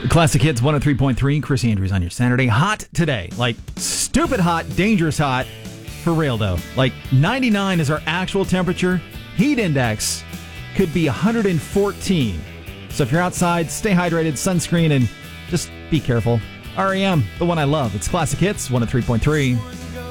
Classic Hits 103.3. Chris Andrews on your Saturday. Hot today. Like, stupid hot, dangerous hot. For real, though. Like, 99 is our actual temperature. Heat index could be 114. So if you're outside, stay hydrated, sunscreen, and just be careful. REM, the one I love. It's Classic Hits 103.3.